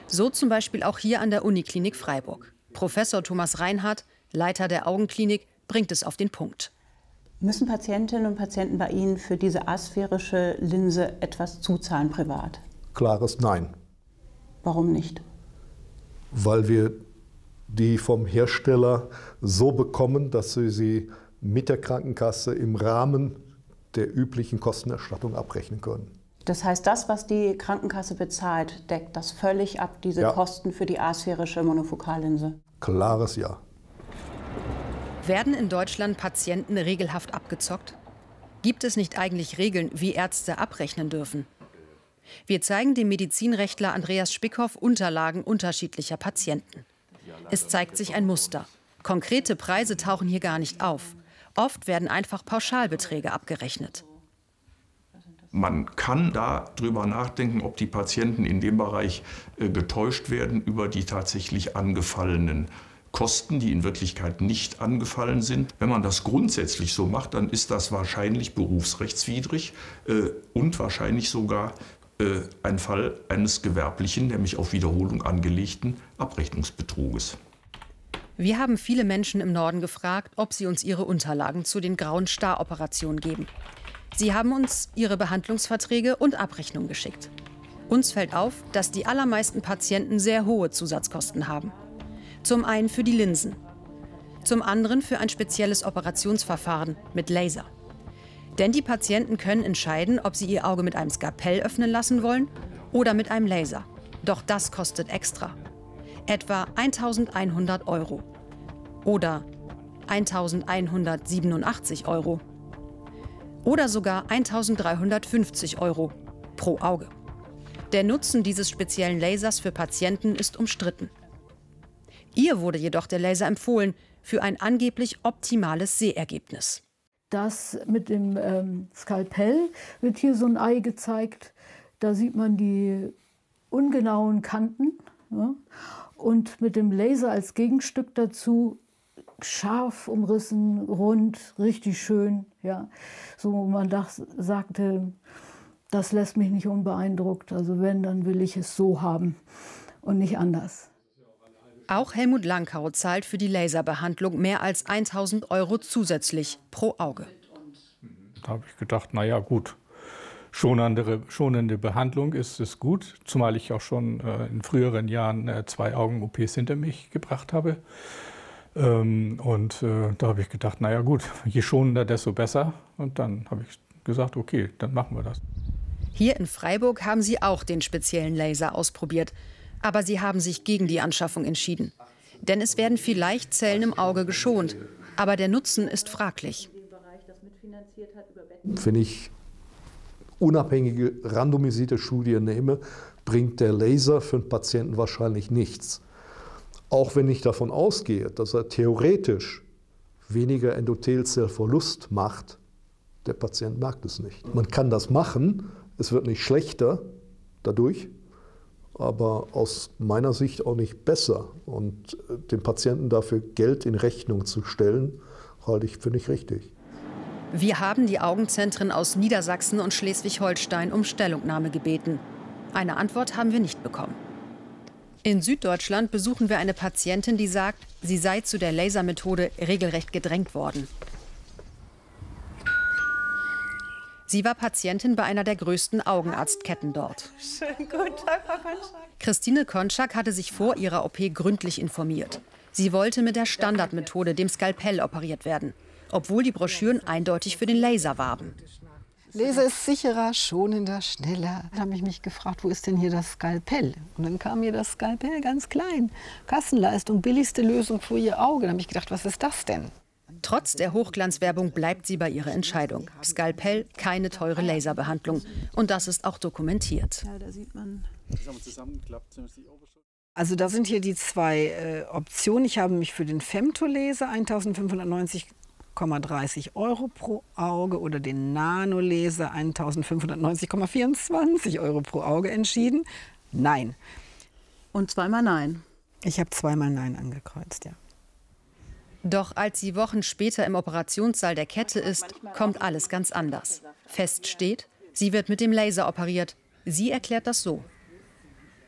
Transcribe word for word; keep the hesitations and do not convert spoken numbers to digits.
So zum Beispiel auch hier an der Uniklinik Freiburg. Professor Thomas Reinhardt, Leiter der Augenklinik, bringt es auf den Punkt. Müssen Patientinnen und Patienten bei Ihnen für diese asphärische Linse etwas zuzahlen privat? Klares Nein. Warum nicht? Weil wir die vom Hersteller so bekommen, dass wir sie mit der Krankenkasse im Rahmen der üblichen Kostenerstattung abrechnen können. Das heißt, das, was die Krankenkasse bezahlt, deckt das völlig ab, diese Ja. Kosten für die asphärische Monofokallinse? Klares Ja. Werden in Deutschland Patienten regelhaft abgezockt? Gibt es nicht eigentlich Regeln, wie Ärzte abrechnen dürfen? Wir zeigen dem Medizinrechtler Andreas Spickhoff Unterlagen unterschiedlicher Patienten. Es zeigt sich ein Muster. Konkrete Preise tauchen hier gar nicht auf. Oft werden einfach Pauschalbeträge abgerechnet. Man kann darüber nachdenken, ob die Patienten in dem Bereich äh, getäuscht werden über die tatsächlich angefallenen Kosten, die in Wirklichkeit nicht angefallen sind. Wenn man das grundsätzlich so macht, dann ist das wahrscheinlich berufsrechtswidrig äh, und wahrscheinlich sogar äh, ein Fall eines gewerblichen, nämlich auf Wiederholung angelegten Abrechnungsbetruges. Wir haben viele Menschen im Norden gefragt, ob sie uns ihre Unterlagen zu den grauen Star-Operationen geben. Sie haben uns ihre Behandlungsverträge und Abrechnungen geschickt. Uns fällt auf, dass die allermeisten Patienten sehr hohe Zusatzkosten haben. Zum einen für die Linsen, zum anderen für ein spezielles Operationsverfahren mit Laser. Denn die Patienten können entscheiden, ob sie ihr Auge mit einem Skalpell öffnen lassen wollen oder mit einem Laser. Doch das kostet extra. Etwa eintausendeinhundert Euro oder eintausendeinhundertsiebenundachtzig Euro oder sogar eintausenddreihundertfünfzig Euro pro Auge. Der Nutzen dieses speziellen Lasers für Patienten ist umstritten. Ihr wurde jedoch der Laser empfohlen für ein angeblich optimales Sehergebnis. Das mit dem ähm, Skalpell wird hier so ein Ei gezeigt. Da sieht man die ungenauen Kanten. Ja? Und mit dem Laser als Gegenstück dazu scharf umrissen, rund, richtig schön. Ja? So, wo man das sagte, das lässt mich nicht unbeeindruckt. Also wenn, dann will ich es so haben und nicht anders. Auch Helmut Langkau zahlt für die Laserbehandlung mehr als eintausend Euro zusätzlich pro Auge. Da habe ich gedacht, na ja, gut, schonende, schonende Behandlung ist es gut, zumal ich auch schon äh, in früheren Jahren äh, zwei Augen-O Ps hinter mich gebracht habe. Ähm, und äh, da habe ich gedacht, na ja, gut, je schonender, desto besser. Und dann habe ich gesagt, okay, dann machen wir das. Hier in Freiburg haben sie auch den speziellen Laser ausprobiert. Aber sie haben sich gegen die Anschaffung entschieden. Denn es werden vielleicht Zellen im Auge geschont. Aber der Nutzen ist fraglich. Wenn ich unabhängige randomisierte Studien nehme, bringt der Laser für den Patienten wahrscheinlich nichts. Auch wenn ich davon ausgehe, dass er theoretisch weniger Endothelzellverlust macht, der Patient merkt es nicht. Man kann das machen, es wird nicht schlechter dadurch, aber aus meiner Sicht auch nicht besser. Und dem Patienten dafür Geld in Rechnung zu stellen, halte ich für nicht richtig. Wir haben die Augenzentren aus Niedersachsen und Schleswig-Holstein um Stellungnahme gebeten. Eine Antwort haben wir nicht bekommen. In Süddeutschland besuchen wir eine Patientin, die sagt, sie sei zu der Lasermethode regelrecht gedrängt worden. Sie war Patientin bei einer der größten Augenarztketten dort. Schönen guten Tag, Frau Konschak. Christine Konschak hatte sich vor ihrer O P gründlich informiert. Sie wollte mit der Standardmethode, dem Skalpell, operiert werden, obwohl die Broschüren eindeutig für den Laser warben. Laser ist sicherer, schonender, schneller. Da habe ich mich gefragt, wo ist denn hier das Skalpell? Und dann kam mir das Skalpell ganz klein. Kassenleistung, billigste Lösung für Ihr Auge. Da habe ich gedacht, was ist das denn? Trotz der Hochglanzwerbung bleibt sie bei ihrer Entscheidung. Skalpell, keine teure Laserbehandlung. Und das ist auch dokumentiert. Ja, da sieht man. Also da sind hier die zwei äh, Optionen. Ich habe mich für den Femtolaser eintausendfünfhundertneunzig Komma dreißig Euro pro Auge oder den Nanolaser eintausendfünfhundertneunzig Komma vierundzwanzig Euro pro Auge entschieden. Nein. Und zweimal Nein. Ich habe zweimal Nein angekreuzt, ja. Doch als sie Wochen später im Operationssaal der Kette ist, kommt alles ganz anders. Fest steht, sie wird mit dem Laser operiert. Sie erklärt das so.